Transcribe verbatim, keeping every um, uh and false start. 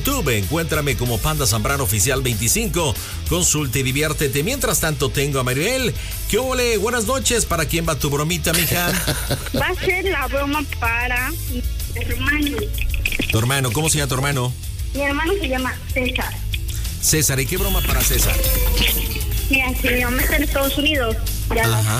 YouTube, encuéntrame como Panda Zambrano Oficial veinticinco. Consulta y diviértete. Mientras tanto, tengo a Maribel. ¿Qué ole? Buenas noches. ¿Para quién va tu bromita, mija? Va a ser la broma para mi hermano. Tu hermano, ¿cómo se llama tu hermano? Mi hermano se llama César. César, ¿y qué broma para César? Mira, si mi mamá está en Estados Unidos, ya Ajá.